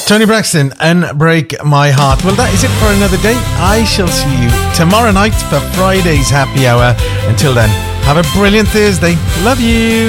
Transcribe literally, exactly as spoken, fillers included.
Tony Braxton and Break My Heart. Well, that is it for another day. I shall see you tomorrow night for Friday's happy hour. Until then, have a brilliant Thursday. Love you.